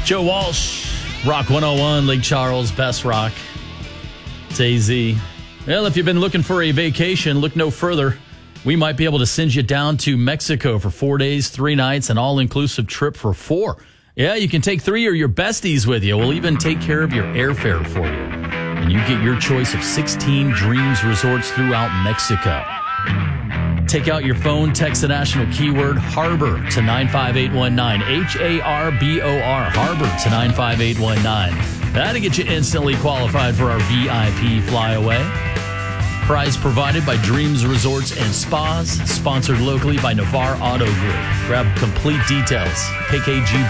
Joe Walsh, Rock 101, Lake Charles, Best Rock. It's AZ. Well, if you've been looking for a vacation, look no further. We might be able to send you down to Mexico for 4 days, 3 nights, an all-inclusive trip for 4. Yeah, you can take 3 or your besties with you. We'll even take care of your airfare for you. And you get your choice of 16 Dreams resorts throughout Mexico. Take out your phone, text the national keyword HARBOR to 95819. HARBOR, HARBOR to 95819. That'll get you instantly qualified for our VIP flyaway. Prize provided by Dreams Resorts and Spas, sponsored locally by Navarre Auto Group. Grab complete details, KKGB.